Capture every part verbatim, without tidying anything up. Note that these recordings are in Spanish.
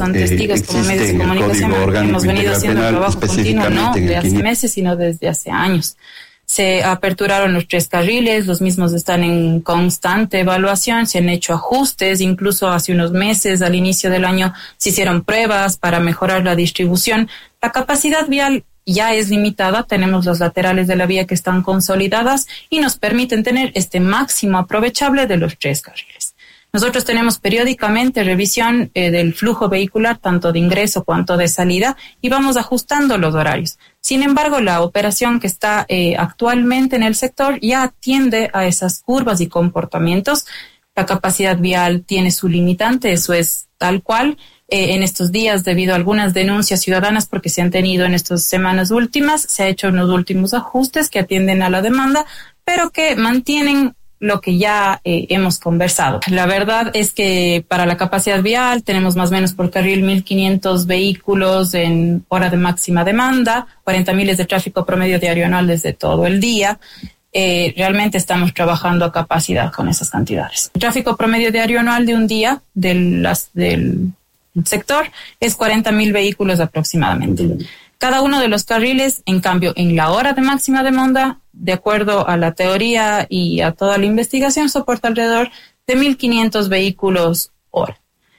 son testigos eh, como medios de comunicación, hemos venido haciendo trabajo continuo, no de hace meses, sino desde hace años. Se aperturaron los tres carriles, los mismos están en constante evaluación, se han hecho ajustes, incluso hace unos meses, al inicio del año, se hicieron pruebas para mejorar la distribución. La capacidad vial ya es limitada, tenemos los laterales de la vía que están consolidadas y nos permiten tener este máximo aprovechable de los tres carriles. Nosotros tenemos periódicamente revisión eh, del flujo vehicular, tanto de ingreso cuanto de salida, y vamos ajustando los horarios. Sin embargo, la operación que está eh, actualmente en el sector ya atiende a esas curvas y comportamientos. La capacidad vial tiene su limitante, eso es tal cual. Eh, en estos días, debido a algunas denuncias ciudadanas porque se han tenido en estas semanas últimas, se ha hecho unos últimos ajustes que atienden a la demanda, pero que mantienen lo que ya eh, hemos conversado. La verdad es que para la capacidad vial tenemos más o menos por carril mil quinientos vehículos en hora de máxima demanda, cuarenta miles de tráfico promedio diario anual desde todo el día. Eh, realmente estamos trabajando a capacidad con esas cantidades. El tráfico promedio diario anual de un día de las, del sector es cuarenta mil vehículos aproximadamente. Cada uno de los carriles, en cambio, en la hora de máxima demanda, de acuerdo a la teoría y a toda la investigación, soporta alrededor de mil quinientos vehículos hora.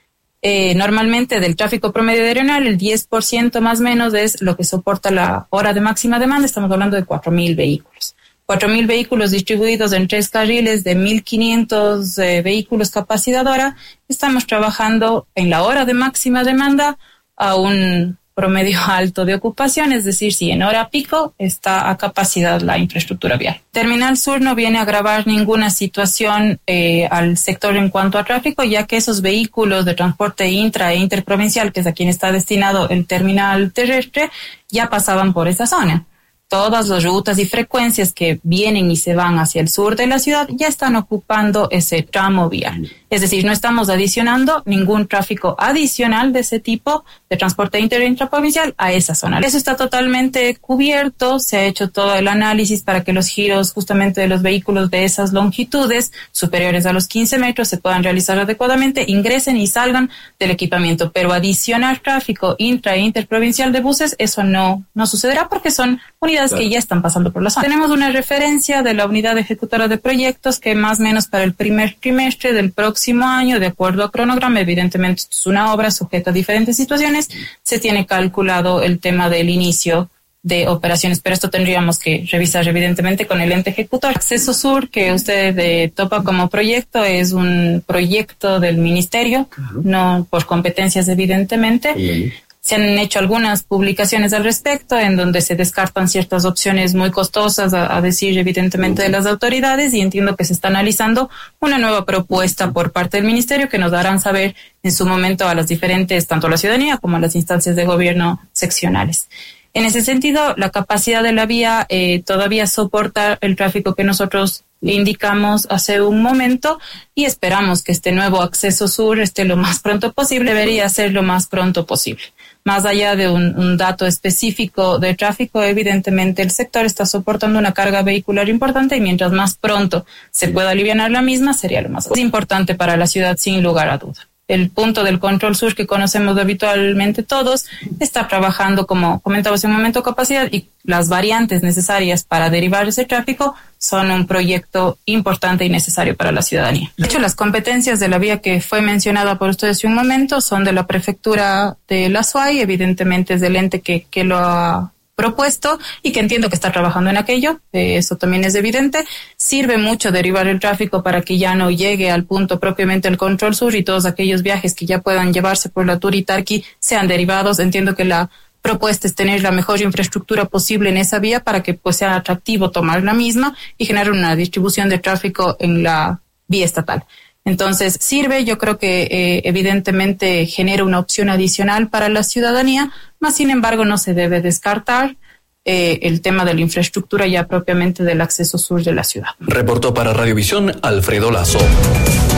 Eh, normalmente del tráfico promedio diario, el diez por ciento más o menos es lo que soporta la hora de máxima demanda, estamos hablando de cuatro mil vehículos. cuatro mil vehículos distribuidos en tres carriles de mil quinientos eh, vehículos capacidad hora, estamos trabajando en la hora de máxima demanda a un promedio alto de ocupación, es decir, si en hora pico está a capacidad la infraestructura vial. Terminal Sur no viene a agravar ninguna situación eh, al sector en cuanto a tráfico, ya que esos vehículos de transporte intra e interprovincial, que es a quien está destinado el terminal terrestre, ya pasaban por esa zona. Todas las rutas y frecuencias que vienen y se van hacia el sur de la ciudad ya están ocupando ese tramo vial. Es decir, no estamos adicionando ningún tráfico adicional de ese tipo de transporte inter e intraprovincial a esa zona. Eso está totalmente cubierto, se ha hecho todo el análisis para que los giros justamente de los vehículos de esas longitudes superiores a los quince metros se puedan realizar adecuadamente, ingresen y salgan del equipamiento. Pero adicionar tráfico intra e interprovincial de buses, eso no, no sucederá porque son unidades claro. que ya están pasando por la zona. Tenemos una referencia de la unidad ejecutora de proyectos que más o menos para el primer trimestre del próximo año, de acuerdo a cronograma, evidentemente esto es una obra sujeta a diferentes situaciones, se tiene calculado el tema del inicio de operaciones, pero esto tendríamos que revisar evidentemente con el ente ejecutor. Acceso Sur, que usted eh, topa como proyecto, es un proyecto del ministerio, uh-huh. no por competencias evidentemente. Uh-huh. Se han hecho algunas publicaciones al respecto en donde se descartan ciertas opciones muy costosas, a, a decir evidentemente de las autoridades, y entiendo que se está analizando una nueva propuesta por parte del ministerio que nos darán saber en su momento a las diferentes, tanto a la ciudadanía como a las instancias de gobierno seccionales. En ese sentido, la capacidad de la vía eh, todavía soporta el tráfico que nosotros indicamos hace un momento y esperamos que este nuevo acceso sur esté lo más pronto posible, debería ser lo más pronto posible. Más allá de un, un dato específico de tráfico, evidentemente el sector está soportando una carga vehicular importante y mientras más pronto se pueda alivianar la misma, sería lo más importante para la ciudad, sin lugar a duda. El punto del control sur que conocemos habitualmente todos está trabajando, como comentaba hace un momento, capacidad, y las variantes necesarias para derivar ese tráfico son un proyecto importante y necesario para la ciudadanía. De hecho, las competencias de la vía que fue mencionada por ustedes hace un momento son de la prefectura de la S U A Y, evidentemente es del ente que, que lo ha propuesto y que entiendo que está trabajando en aquello, eh, eso también es evidente. Sirve mucho derivar el tráfico para que ya no llegue al punto propiamente el control sur y todos aquellos viajes que ya puedan llevarse por la Turitarqui sean derivados. Entiendo que la propuesta es tener la mejor infraestructura posible en esa vía para que pues sea atractivo tomar la misma y generar una distribución de tráfico en la vía estatal. Entonces, sirve, yo creo que eh, evidentemente genera una opción adicional para la ciudadanía, más sin embargo no se debe descartar eh, el tema de la infraestructura ya propiamente del acceso sur de la ciudad. Reportó para Radiovisión Alfredo Lazo.